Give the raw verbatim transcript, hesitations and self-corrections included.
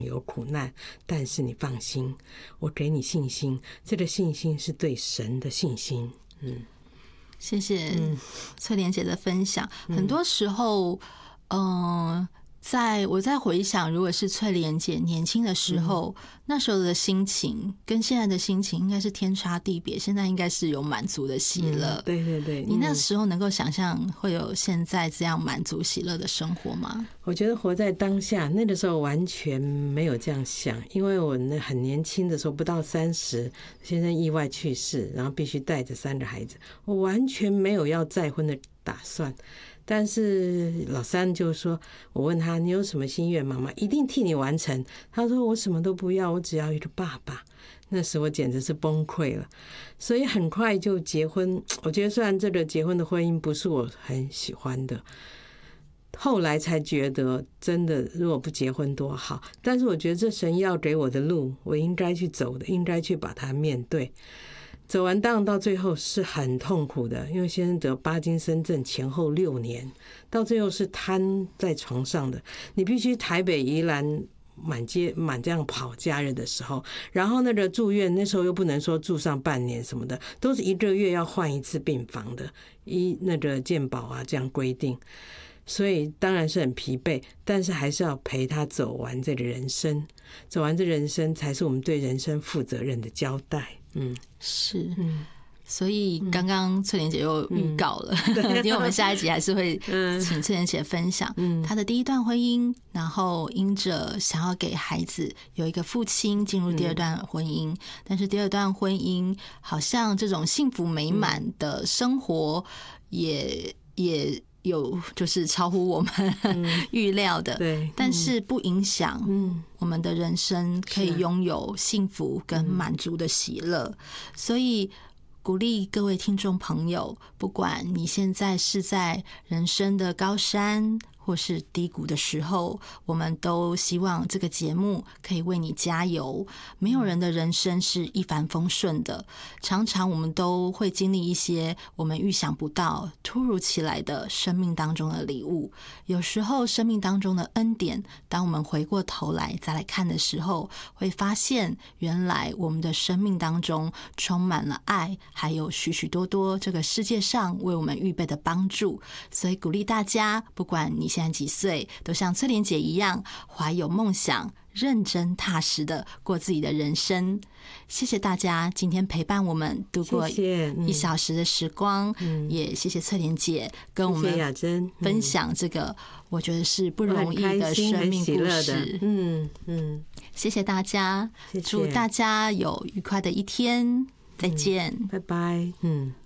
有苦难，但是你放心，我给你信心，这个信心是对神的信心。嗯， 谢谢翠莲姐的分享。嗯、很多时候，嗯、呃。在我在回想，如果是翠莲姐年轻的时候、嗯，那时候的心情跟现在的心情应该是天差地别。现在应该是有满足的喜乐、嗯， 对对对。 你那时候能够想象会有现在这样满足喜乐的生活吗？ 我觉得活在当下，那个时候完全没有这样想，因为我那很年轻的时候，不到三十，先生意外去世，然后必须带着三个孩子，我完全没有要再婚的打算。但是老三就说，我问他你有什么心愿，妈妈一定替你完成。他说我什么都不要，我只要一个爸爸。那时我简直是崩溃了，所以很快就结婚。我觉得虽然这个结婚的婚姻不是我很喜欢的，后来才觉得真的如果不结婚多好，但是我觉得这神要给我的路，我应该去走的，应该去把它面对。走完当然到最后是很痛苦的，因为先生得帕金森症前后六年，到最后是瘫在床上的。你必须台北宜兰满街满这样跑假日的时候，然后那个住院那时候又不能说住上半年什么的，都是一个月要换一次病房的，依那个健保啊这样规定。所以当然是很疲惫，但是还是要陪他走完这个人生，走完这人生才是我们对人生负责任的交代。嗯， 是，嗯，所以刚刚翠莲姐又预告了，嗯、因为我们下一集还是会请翠莲姐分享她的第一段婚姻，然后因着想要给孩子有一个父亲进入第二段婚姻，但是第二段婚姻好像这种幸福美满的生活也也有就是超乎我们预料的，对，但是不影响我们的人生可以拥有幸福跟满足的喜乐，所以鼓励各位听众朋友，不管你现在是在人生的高山或是低谷的时候，我们都希望这个节目可以为你加油。没有人的人生是一帆风顺的，常常我们都会经历一些我们预想不到突如其来的生命当中的礼物。有时候生命当中的恩典，当我们回过头来再来看的时候，会发现原来我们的生命当中充满了爱，还有许许多多这个世界上为我们预备的帮助。所以鼓励大家，不管你现在几岁，都像翠莲姐一样怀有梦想，认真踏实的过自己的人生。谢谢大家今天陪伴我们度过一小时的时光，谢谢、嗯、也谢谢翠莲姐跟我们分享这个我觉得是不容易的生命故事。嗯嗯，谢谢大家，谢谢，祝大家有愉快的一天，再见， 拜拜。嗯。